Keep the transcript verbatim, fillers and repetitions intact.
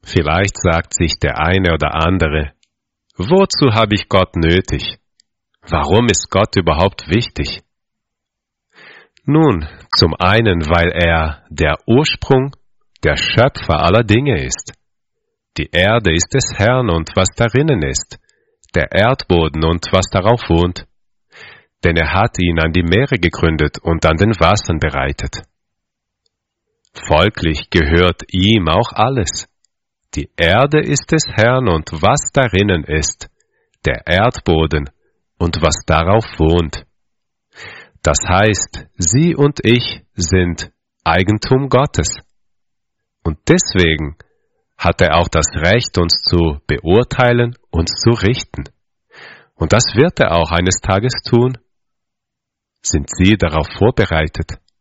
Vielleicht sagt sich der eine oder andere, wozu habe ich Gott nötig? Warum ist Gott überhaupt wichtig? Nun, zum einen, weil er der Ursprung, der Schöpfer aller Dinge ist. Die Erde ist des Herrn und was darinnen ist, der Erdboden und was darauf wohnt. Denn er hat ihn an die Meere gegründet und an den Wassern bereitet. Folglich gehört ihm auch alles. Die Erde ist des Herrn und was darinnen ist, der Erdboden und was darauf wohnt. Das heißt, Sie und ich sind Eigentum Gottes. Und deswegen hat er auch das Recht, uns zu beurteilen, uns zu richten. Und das wird er auch eines Tages tun. Sind Sie darauf vorbereitet?